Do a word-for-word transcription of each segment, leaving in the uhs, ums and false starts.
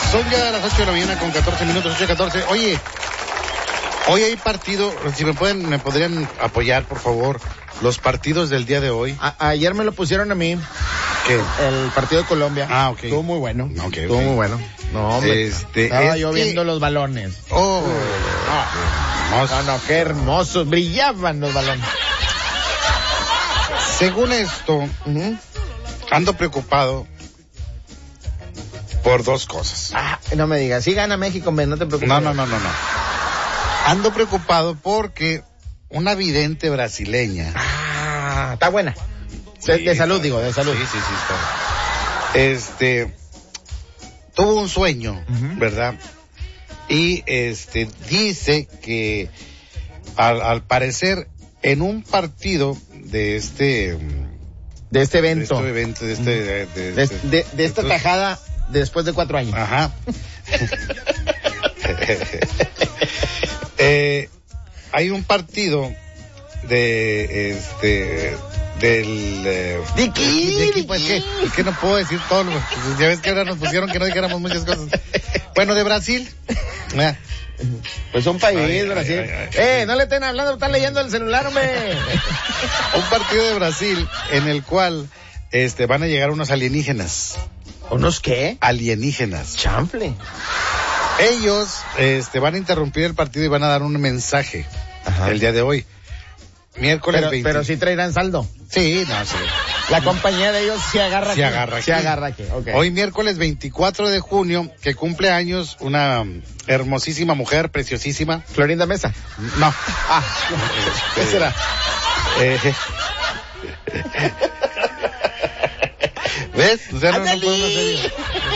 Son ya las ocho de la mañana con catorce minutos, ocho y catorce. Oye, hoy hay partido, si me pueden, me podrían apoyar, por favor, los partidos del día de hoy. A- ayer me lo pusieron a mí. ¿Qué? El partido de Colombia. Ah, ok. Estuvo muy bueno. Okay, Estuvo okay. muy bueno. No, hombre. Este, Estaba es yo que- viendo los balones. Oh, No, no, no, qué hermosos. Brillaban los balones. según esto, ando preocupado por dos cosas. Ah, no me digas. Sí gana México, hombre, no te preocupes. No, no, no, no, no. Ando preocupado porque una vidente brasileña. Ah, está buena. De, Sí, de salud, está- digo, de salud. Sí, sí, sí, está. Este, tuvo un sueño, Ujú. ¿verdad? Y este, dice que al, al parecer en un partido de este, De este de evento. este evento, de este, de, de- De, de- de- de esta estos- tajada después de cuatro años. Ajá. eh, hay un partido de este del eh, ¿De qué? de equipo, ¿De es qué? que, es que no puedo decir todo lo- ya ves que ahora nos pusieron que no dijéramos muchas cosas. Bueno, de Brasil. Ah, Pues un país, Ay, ay, Brasil. ay, ay, eh, ay. no le estén hablando, están leyendo el celular, hombre. un partido de Brasil en el cual este van a llegar unos alienígenas, ¿Unos qué? alienígenas. Chanfle. Ellos este van a interrumpir el partido y van a dar un mensaje Ajá. el día de hoy. Miércoles Pero, veinte. pero sí traerán saldo. Sí, no, sí. La compañía de ellos se agarra Se aquí. agarra Se aquí. agarra aquí, ok. Hoy miércoles veinticuatro de junio, que cumple años una um, hermosísima mujer, preciosísima. Florinda Mesa. No. Ah, ¿qué será? Eh, ¿Ves? O sea, no, no ¡Ándale! podemos hacer-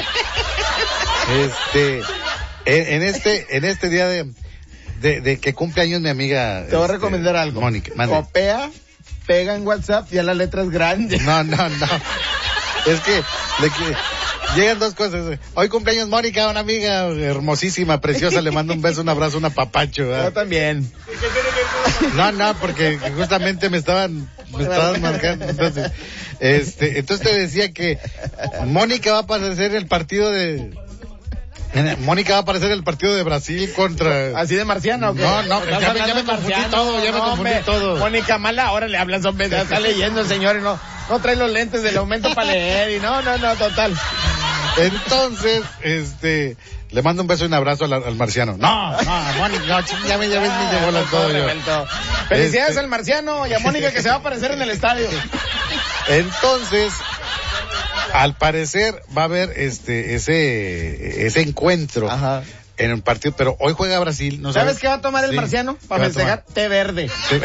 Este, en, en este, en este día de, de, de que cumple años mi amiga. Te voy a este, recomendar algo. Mónica, mande. Copea, pega en WhatsApp, ya la letra es grande. No, no, no. Es que, le que- llegan dos cosas. Hoy cumpleaños Mónica, una amiga hermosísima, preciosa, le mando un beso, un abrazo, un apapacho. ¿verdad? Yo también. No, no, porque justamente me estaban, me estaban marcando. Entonces, este, entonces te decía que Mónica va a aparecer en el partido de, en- Mónica va a aparecer en el partido de Brasil contra. ¿Así de marciano o qué? No, no, ¿Estás ya me- ya hablando me de confundí marciano? todo, ya me No, confundí hombre. todo. Mónica Mala, ahora le hablan, hombre, ya está leyendo el señor y no, no trae los lentes del aumento para leer y no, no, no, total. Entonces, este, le mando un beso y un abrazo al, al marciano. No, no, Mónica, no, ching, ya me, ya ves, me llevó la todo yo. Revuelto. Felicidades Este- al marciano y a Mónica que se va a aparecer en el estadio. Entonces, al parecer va a haber este, ese, ese encuentro. Ajá. En un partido, pero hoy juega Brasil, ¿no ¿Sabes sabes? qué va a tomar el Sí. marciano ¿Qué para va a festejar? Té verde. tomar?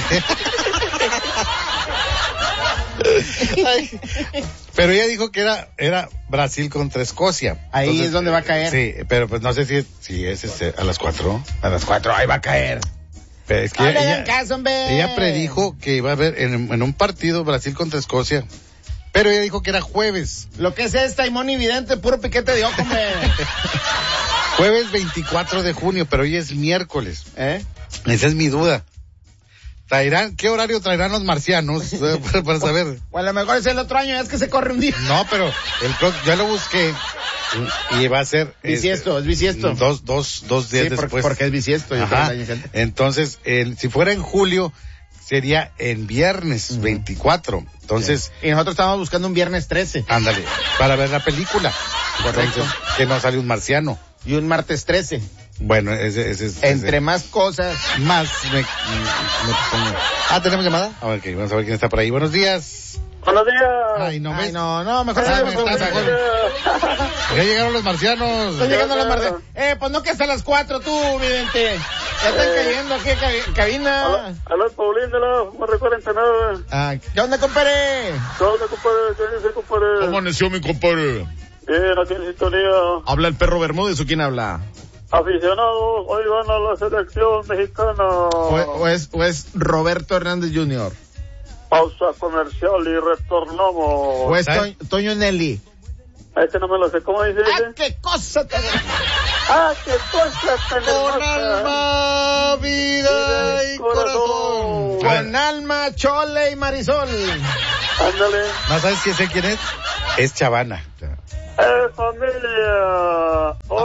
Ay, pero ella dijo que era, era Brasil contra Escocia. Ahí es donde va a caer. Sí, pero pues no sé si, si es este, a las cuatro. A las cuatro, ahí va a caer. Pero es que No le ella, hagan caso, hombre. ella predijo que iba a haber en, en un partido Brasil contra Escocia, pero ella dijo que era jueves. Lo que es esta y Moni Vidente, puro piquete de ojo, hombre. Jueves veinticuatro de junio, pero hoy es miércoles. ¿Eh? Esa es mi duda. ¿Traerán, qué horario traerán los marcianos? Eh, para, para saber. O a lo mejor es el otro año, es que se corre un día. No, pero el pro, ya lo busqué y va a ser Bisiesto, este, es bisiesto. Dos, dos, dos días Sí, por- después. porque es bisiesto. yo Ajá. creo que hay gente. Entonces, el, si fuera en julio, sería en viernes Ujú. veinticuatro. Entonces, Y nosotros estábamos buscando un viernes trece. ándale, para ver la película. Correcto. Entonces, que no sale un marciano. Y un martes trece. Bueno, ese, ese, ese Entre más cosas. más me, me- me pongo. Ah, ¿tenemos llamada? A ver, ok, vamos a ver quién está por ahí. Buenos días. Buenos días. Ay, no, Ay, ¿ves? no, no, mejor Ah, salimos me con está- mensaje. Ya llegaron los marcianos. Están llegando los martes. Eh, pues no que hasta las cuatro tú, vidente. Ya están cayendo aquí en cabi- cabina. Aló, aló, Paulín de la, no recuerden nada. Ah, ¿qué onda, compadre? ¿Dónde, compadre? ¿Qué dice, compadre? amaneció mi compadre? Bien, aquí en sintonía. ¿Habla el perro Bermúdez o quién habla? Aficionados, hoy van a la selección mexicana. O, o es, o es Roberto Hernández junior Pausa comercial y retornamos. O es ¿sabes? Toño, Toño Nelly. Este no me lo sé. ¿Cómo dice? ¡Ah, ese? qué cosa tan... ¡Ah, qué cosa tan Con hermosa! alma, vida y corazón. Con alma, chole y marisol. Ándale. ¿No sabes quién sé quién es? Es Chavana. Eh, familia, hoy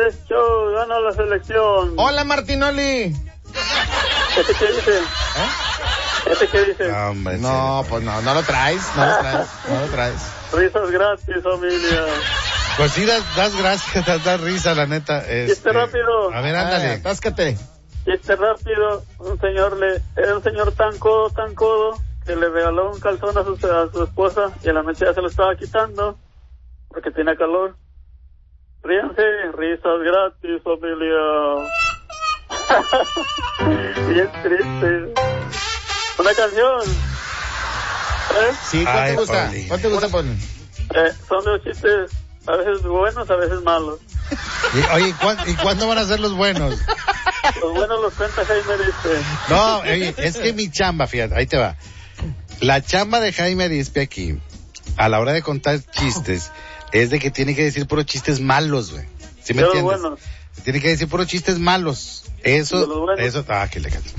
este show, gana la selección. Hola, Martinoli. ¿Este qué dice? ¿Eh? ¿Este qué dice? No, hombre, No, sí. pues no, no lo traes, no lo traes, no lo traes. Risas gratis, familia. Pues sí, das, das gracias, das, das risa, la neta. Este, Chiste rápido. A ver, Ah, ándale. atáscate. Chiste rápido. Un señor le, era un señor tan codo, tan codo, que le regaló un calzón a su, a su esposa y a la noche ya se lo estaba quitando porque tenía calor. Ríanse, risas gratis, familia. Bien triste. Una canción. ¿Eh? Sí, ¿cuál Ay, te gusta? Paulín. ¿Cuál te gusta, Paulín? Eh, son los chistes a veces buenos, a veces malos. Y, oye, ¿cuán- ¿y cuándo van a ser los buenos? Los buenos los cuenta Jaime Dice. No, oye, es que mi chamba, fíjate, ahí te va. La chamba de Jaime Dispe aquí, a la hora de contar chistes, es de que tiene que decir puros chistes malos, güey. ¿Sí me De los entiendes? buenos. Tiene que decir puros chistes malos. Eso, De los buenos. eso, ah, que le canto.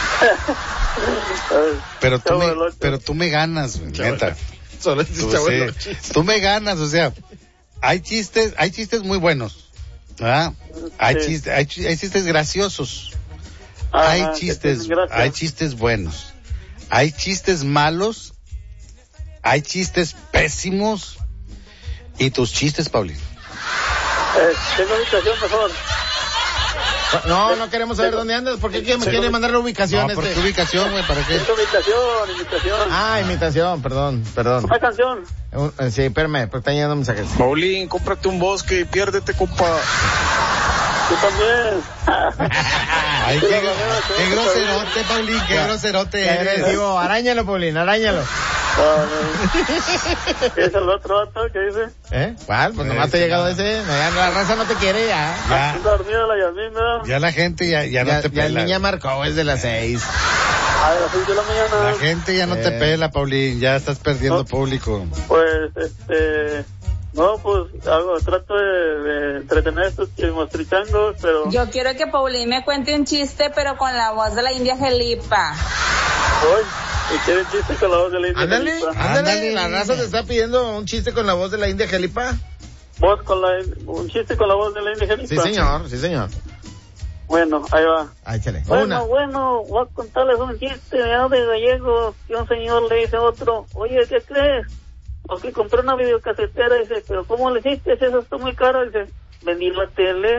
Ay, Pero tú chavo me, del ocho. pero tú me ganas, güey, neta. Solo Tú, ese chavo sí. de los chistes. Tú me ganas, o sea, hay chistes, hay chistes muy buenos, ¿verdad? Hay Sí. chistes, hay, chi- hay chistes graciosos, Ajá, hay que chistes, tienen gracia. hay chistes buenos, hay chistes malos, hay chistes pésimos y tus chistes, Paulín. Eh, tengo ubicación mejor. No, no queremos saber dónde andas, porque ¿quién me quiere mandar la ubicación? No, por este? tu ubicación, güey, ¿para qué? Tengo invitación, invitación. Ah, imitación, perdón, perdón. Una canción. Un- eh, Sí, espérame, porque están llegando mensajes. Paulín, cómprate un bosque y piérdete, compa. Tú también. Ay, qué, qué groserote, Paulín, qué groserote Qué eres. agresivo, arañalo, Paulín, arañalo. Ah, no. ¿Qué es el otro vato que dice? ¿Eh? ¿Cuál? Pues nomás Ese te ha llegado no. ese. No, ya la raza no te quiere, ya. Ya, Está dormida la Yasmina. ya la gente ya, ya no Ya, te ya el pela. niña marcó, es de las seis. A las seis de la mañana. La gente ya no te Eh. pela, Paulín, ya estás perdiendo No. público. Pues, este... No, pues hago, trato de, de entretener a estos chismostrichangos, pero... Yo quiero que Paulín me cuente un chiste, pero con la voz de la India Felipa. Hoy, y quieren chiste con la voz de la India Ándale, Felipa. ándale, Ándale. la raza te está pidiendo un chiste con la voz de la India Jelipa. Voz con la... Un chiste con la voz de la India Felipa. Sí, señor, sí, señor. Bueno, ahí va. Ah, échale. Bueno, Una. bueno, voy a contarles un chiste ya de gallego, que un señor le dice a otro, oye, ¿qué crees? Porque compré una videocasetera, dice, pero ¿cómo le hiciste? Eso está muy caro, dice, vendí la tele.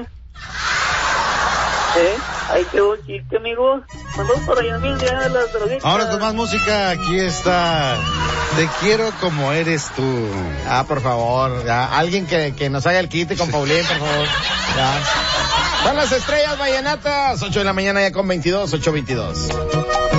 ¿Eh? Ahí quedó el chiste, amigos. Mandó por allá mil de las droguitas. Ahora con más música, aquí está Te quiero como eres tú. Ah, por favor, ya. Alguien que, que nos haga el quite con Paulín, por favor. Ya. Son las estrellas vallenatas, ocho de la mañana ya con veintidós, ocho veintidós.